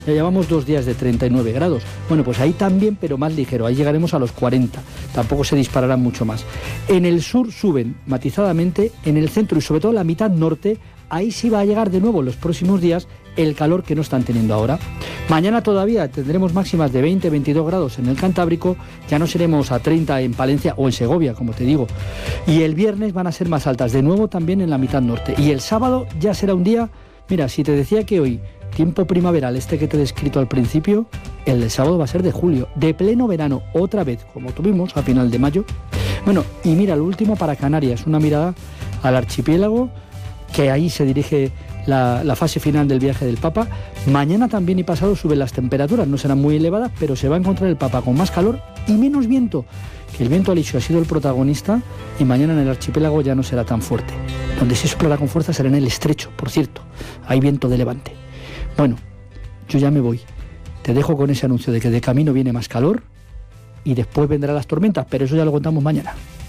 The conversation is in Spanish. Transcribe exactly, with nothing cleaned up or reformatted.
Ya llevamos dos días de treinta y nueve grados. Bueno, pues ahí también, pero más ligero. Ahí llegaremos a los cuarenta. Tampoco se dispararán mucho más. En el sur suben matizadamente. En el centro y sobre todo en la mitad norte, ahí sí va a llegar de nuevo en los próximos días el calor que no están teniendo ahora. Mañana todavía tendremos máximas de veinte a veintidós grados en el Cantábrico. Ya no seremos a treinta en Palencia o en Segovia, como te digo. Y el viernes van a ser más altas, de nuevo también en la mitad norte. Y el sábado ya será un día... Mira, si te decía que hoy... tiempo primaveral, este que te he descrito al principio, el del sábado va a ser de julio, de pleno verano, otra vez, como tuvimos a final de mayo. Bueno, y mira, lo último para Canarias, una mirada al archipiélago, que ahí se dirige la, la fase final del viaje del Papa. Mañana también y pasado suben las temperaturas, no serán muy elevadas, pero se va a encontrar el Papa con más calor y menos viento, que el viento alisio ha sido el protagonista y mañana en el archipiélago ya no será tan fuerte. Donde sí soplará con fuerza será en el estrecho, por cierto, hay viento de levante. Bueno, yo ya me voy. Te dejo con ese anuncio de que de camino viene más calor y después vendrán las tormentas, pero eso ya lo contamos mañana.